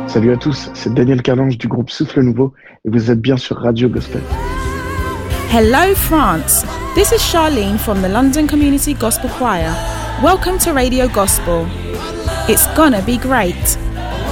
Salut à tous, c'est Daniel Calange du groupe Souffle Nouveau et vous êtes bien sur Radio Gospel. Hello France, this is Charlene from the London Community Gospel Choir. Welcome to Radio Gospel. It's gonna be great.